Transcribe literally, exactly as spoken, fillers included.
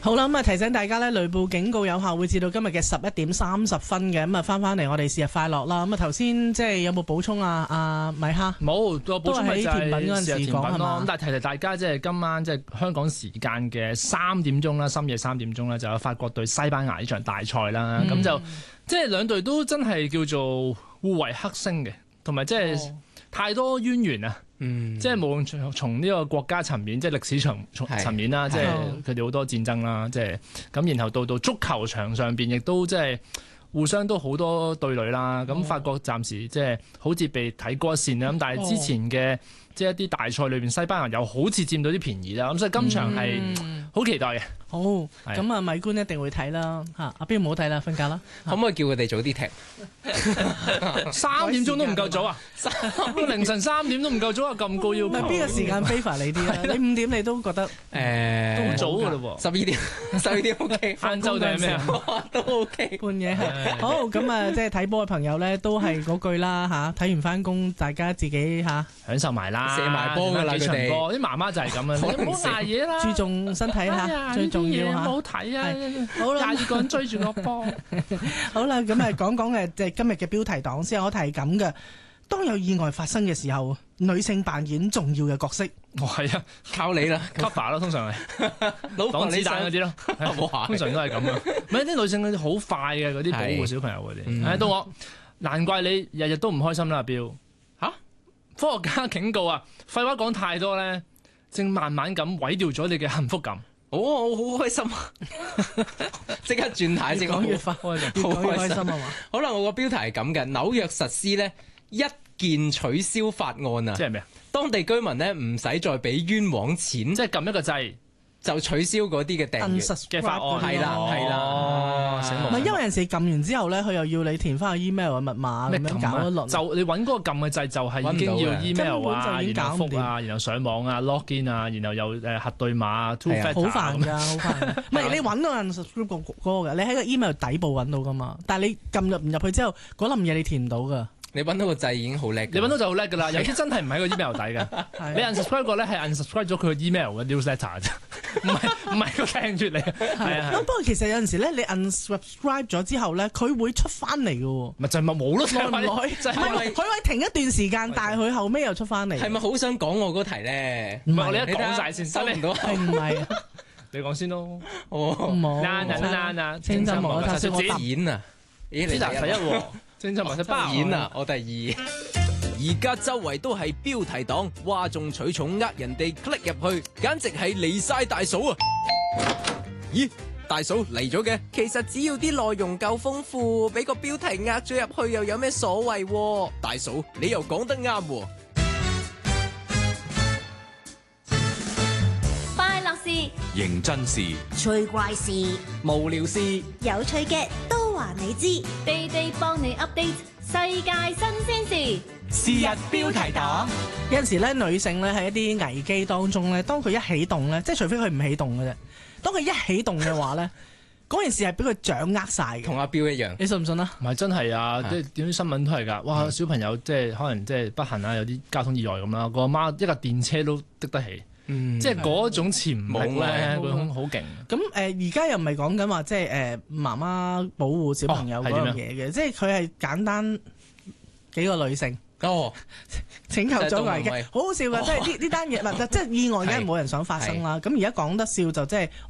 好啦，咁啊提醒大家咧，雷暴警告有效會至到今日嘅十一點三十分嘅，咁啊翻翻嚟我哋是日快樂啦。咁啊頭先即係有冇補充啊？阿米哈冇，個補充咪就係甜品嗰陣時講係嘛？ 咁但係提提大家，即係今晚即係香港時間嘅三點鐘啦，深夜三點鐘咧就有法國對西班牙呢場大賽啦。咁、嗯、就即係兩隊都真係叫做互為黑星嘅，同埋即係太多淵源啊！嗯、即係無論從呢個國家層面，即係歷史層層面啦，即係佢哋好多戰爭啦，即係咁，然後到到足球場上邊，亦都即係互相都好多對壘啦。咁、哦、法國暫時即係好似被睇過一線啦。咁但係之前嘅即係一啲大賽裏邊，西班牙又好似佔到啲便宜啦。咁所以今場係好期待嘅。好， 咁啊，米官一定會睇啦。嚇，阿邊唔好睇啦，瞓覺啦。 可唔可以叫佢哋早啲踢？ 三點鐘都唔夠早啊！凌晨三點都唔夠早啊！咁高要求。 邊個時間 favor 你啲啊？你五點你都覺得誒都好早㗎嘞喎。 十二點，十二點 OK。 晏晝定係咩啊？ 都 OK。 半夜係好咁啊！即係睇波嘅朋友咧，都係嗰句啦嚇。睇完翻工，大家自己嚇享受埋啦， 射埋波㗎啦，佢哋。 啲媽媽就係咁啊！你唔好捱夜啦， 注重身體嚇，最重要嚇。 唔好睇啊！ 好啦， 廿二個人追住個波。 好啦，咁啊講講誒，即係今日嘅標題黨先。我題係咁嘅，當有意外發生嘅時候，女性扮演重要嘅角色。 哦，係啊， 靠你啦 ，cover 咯，通常係擋子彈嗰啲咯，通常都係咁啊。唔係啲女性好快嘅嗰啲保護小朋友嗰啲。誒，到我難怪你日日都唔開心啦，阿標嚇。科學家警告啊，廢話講太多咧，正慢慢咁毀掉咗你嘅幸福感。 哦，我好開心啊！即刻轉態先， 講越快，越講越開心啊嘛！ 好啦，我個標題係咁嘅，紐約實施咧一鍵取消法案啊！ 即係咩啊？ 當地居民咧唔使再俾冤枉錢， 即係撳一個掣就取消嗰啲嘅訂閱嘅法案。 係啦，係啦。 唔係因為有陣時撳完之後咧，佢又要你填翻個 email 嘅密碼咁樣搞一輪。 就你揾嗰個撳嘅掣，就係已經要 email 啊，然後覆啊，然後上網啊 login 啊，然後又誒核對碼 two factor 好煩㗎，好煩。唔係你揾到 unsubscribe 嗰個嘅，你喺個 email 底部揾到㗎嘛。但係你撳入唔入去之後，嗰冧嘢你填唔到㗎。 你揾到個掣已經好叻， 你揾到就好叻㗎啦。有啲真係唔喺個 email 底嘅。你 unsubscribe 過咧係 unsubscribe 咗佢個 email 嘅 newsletter 啫，唔係唔係個訂閱嚟。係啊。咁不過其實有陣時咧，你 unsubscribe 咗之後咧，佢會出翻嚟嘅喎。 咪就係咪冇咯？ 耐唔耐？就係佢會停一段時間，但係佢後尾又出翻嚟。 係咪好想講我嗰題咧？ 唔係，我哋一講晒先， 收唔到。 係唔係？ 你講先咯。 哦，冇。 嗱嗱嗱嗱， 清真冇得我答演啊！咦，你第一喎。 正就埋隻包演啊！我第二，而家周圍都係標題黨，嘩眾取寵，呃人哋 click 入去，簡直係離晒大嫂啊！咦，大嫂嚟咗嘅？其實只要啲內容夠豐富，俾個標題呃咗入去，又有咩所謂？大嫂，你又講得啱喎！ 快樂事、 認真事、 趣怪事、 無聊事、 有趣嘅都話你知，地地幫你 update 世界新鮮事。 是日標題黨。 有陣時咧，女性咧喺一啲危機當中咧，當佢一起動咧，即係除非佢唔起動嘅啫。當佢一起動嘅話咧，嗰件事係俾佢掌握晒嘅。 同阿標一樣， 你信唔信啊？ 唔係真係啊！即係點啲新聞都係㗎。哇！小朋友即係可能即係不幸啊，有啲交通意外咁啦，個阿媽一架電車都的得起。嗯、即係嗰種潛力咧，嗰種好勁。 咁誒，而家又唔係講緊話，即係誒媽媽保護小朋友嗰樣嘢嘅，即係佢係簡單幾個女性哦， 拯救咗危機，好好笑㗎！即係呢呢單嘢，嗱，即係意外，梗係冇人想發生啦。咁而家講得笑就即係